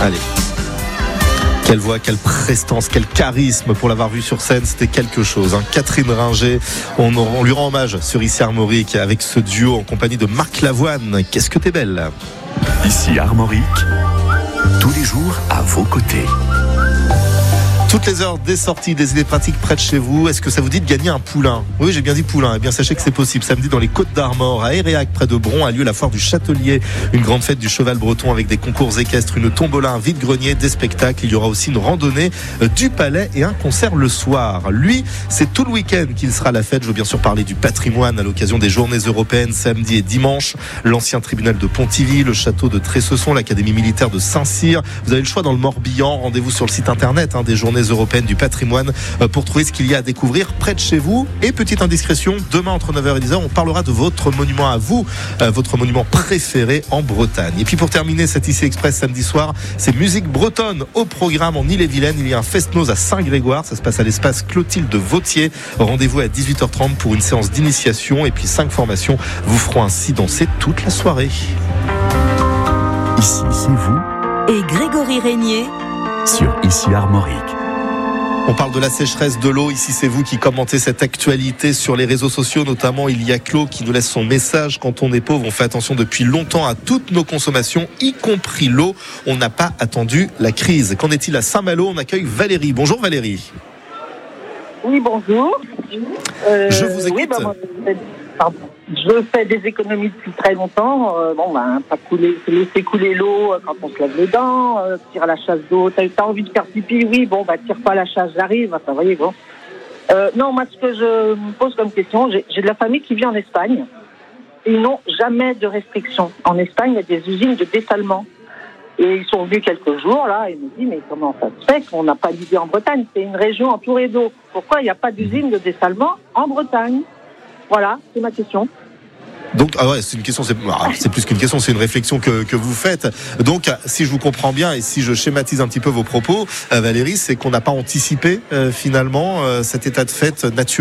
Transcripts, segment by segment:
Allez. Quelle voix, quelle prestance, quel charisme pour l'avoir vue sur scène, c'était quelque chose. Catherine Ringer, on lui rend hommage sur Ici Armorique avec ce duo en compagnie de Marc Lavoine. Qu'est-ce que t'es belle. Ici Armorique, tous les jours à vos côtés. Toutes les heures des sorties, des idées pratiques près de chez vous. Est-ce que ça vous dit de gagner un poulain ? Oui, j'ai bien dit poulain. Eh bien, sachez que c'est possible. Samedi, dans les Côtes d'Armor, à Héréac, près de Bron, a lieu la foire du Châtelier. Une grande fête du cheval breton avec des concours équestres, une tombola, un vide-grenier, des spectacles. Il y aura aussi une randonnée du palais et un concert le soir. Lui, c'est tout le week-end qu'il sera à la fête. Je veux bien sûr parler du patrimoine à l'occasion des journées européennes, samedi et dimanche. L'ancien tribunal de Pontivy, le château de Tressesson, l'académie militaire de Saint-Cyr. Vous avez le choix dans le Morbihan. Rendez-vous sur le site internet des journées européennes du patrimoine pour trouver ce qu'il y a à découvrir près de chez vous. Et petite indiscrétion, demain entre 9h et 10h, on parlera de votre monument à vous, votre monument préféré en Bretagne. Et puis pour terminer cet Ici Express samedi soir, c'est musique bretonne au programme en Ille-et-Vilaine. Il y a un fest-noz à Saint-Grégoire, ça se passe à l'espace Clotilde Vautier. Rendez-vous à 18h30 pour une séance d'initiation et puis 5 formations vous feront ainsi danser toute la soirée. Ici, c'est vous. Et Grégory Régnier Sur Ici Armorique. On parle de la sécheresse de l'eau. Ici, c'est vous qui commentez cette actualité sur les réseaux sociaux. Notamment, il y a Claude qui nous laisse son message. Quand on est pauvre, on fait attention depuis longtemps à toutes nos consommations, y compris l'eau. On n'a pas attendu la crise. Qu'en est-il à Saint-Malo ? On accueille Valérie. Bonjour Valérie. Oui, bonjour. Je vous écoute. Oui, je fais des économies depuis très longtemps. Pas laisser couler l'eau quand on se lave les dents, tire à la chasse d'eau. T'as envie de faire pipi, oui, tire pas à la chasse, j'arrive. Enfin, voyez, bon. Non, moi, ce que je me pose comme question, j'ai de la famille qui vit en Espagne. Ils n'ont jamais de restrictions. En Espagne, il y a des usines de dessalement. Et ils sont venus quelques jours, là, et me disent, mais comment ça se fait qu'on n'a pas d'idée en Bretagne ? C'est une région entourée d'eau. Pourquoi il n'y a pas d'usine de dessalement en Bretagne ? Voilà, c'est ma question. Donc, c'est une question, c'est plus qu'une question, c'est une réflexion que vous faites. Donc, si je vous comprends bien et si je schématise un petit peu vos propos, Valérie, c'est qu'on n'a pas anticipé finalement cet état de fait naturel ?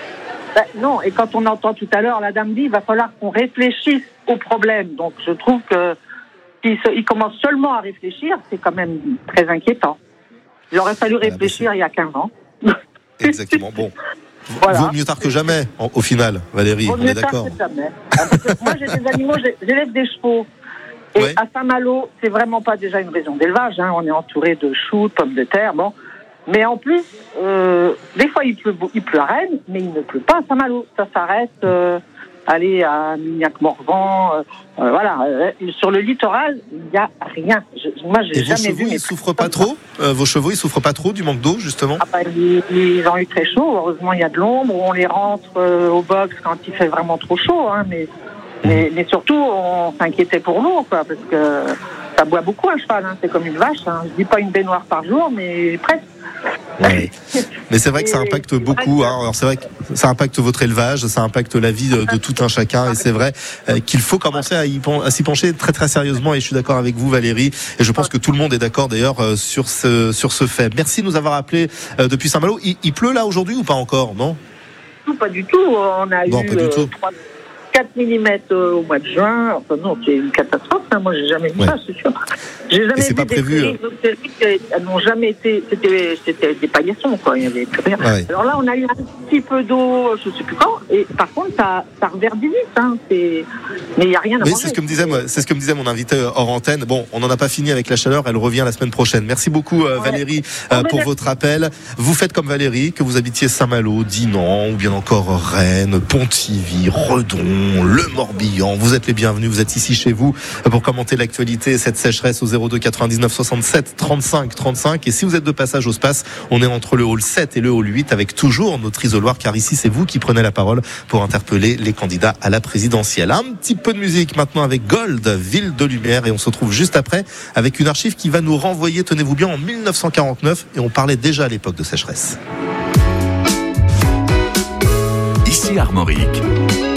Non, et quand on entend tout à l'heure, la dame dit, il va falloir qu'on réfléchisse au problème. Donc, je trouve que s'il commence seulement à réfléchir, c'est quand même très inquiétant. Il aurait fallu réfléchir il y a 15 ans. Exactement, bon. Voilà. Vaut mieux tard que jamais, au final, Valérie, on est d'accord. Vaut mieux tard que jamais. Moi, j'ai des animaux, j'élève des chevaux. Et à Saint-Malo, c'est vraiment pas déjà une région d'élevage. On est entouré de choux, de pommes de terre, bon. Mais en plus, des fois, il pleut à Rennes, mais il ne pleut pas à Saint-Malo. Ça s'arrête, aller à Mignac-Morvan, sur le littoral, il n'y a rien. Moi, j'ai jamais vu. Et vos chevaux, ils souffrent pas trop ? Vos chevaux, ils souffrent pas trop du manque d'eau, justement ? Ils ont eu très chaud. Heureusement, il y a de l'ombre. On les rentre au box quand il fait vraiment trop chaud. Mais surtout, on s'inquiétait pour l'eau, quoi, parce que ça boit beaucoup un cheval. C'est comme une vache. Je dis pas une baignoire par jour, mais presque. Ouais. Mais c'est vrai que ça impacte beaucoup. Alors c'est vrai que ça impacte votre élevage, ça impacte la vie de tout un chacun. Et c'est vrai qu'il faut commencer à s'y pencher très très sérieusement. Et je suis d'accord avec vous, Valérie. Et je pense que tout le monde est d'accord d'ailleurs sur ce fait. Merci de nous avoir appelés depuis Saint-Malo. Il pleut là aujourd'hui ou pas encore ? Non, pas du tout. On a eu 4 mm au mois de juin. Enfin non, c'est une catastrophe. Moi, j'ai jamais vu ça, c'est sûr. J'ai jamais vu des prairies elles n'ont jamais été. C'était des paillassons, quoi. Il y avait plus rien. Ouais. Alors là, on a eu un petit peu d'eau, je sais plus quand. Et par contre, ça reverdit vite. Mais il n'y a rien à manger. C'est ce que me disait mon invité hors antenne. Bon, on n'en a pas fini avec la chaleur. Elle revient la semaine prochaine. Merci beaucoup, Valérie, pour votre appel. Vous faites comme Valérie, que vous habitiez Saint-Malo, Dinan, ou bien encore Rennes, Pontivy, Redon, le Morbihan. Vous êtes les bienvenus. Vous êtes ici chez vous pour commenter l'actualité, cette sécheresse au 02 99 67 35 35. Et si vous êtes de passage au Space, on est entre le hall 7 et le hall 8 avec toujours notre isoloir, car ici c'est vous qui prenez la parole pour interpeller les candidats à la présidentielle. Un petit peu de musique maintenant avec Gold, Ville de Lumière, et on se retrouve juste après avec une archive qui va nous renvoyer, tenez-vous bien, en 1949, et on parlait déjà à l'époque de sécheresse. Ici Armorique.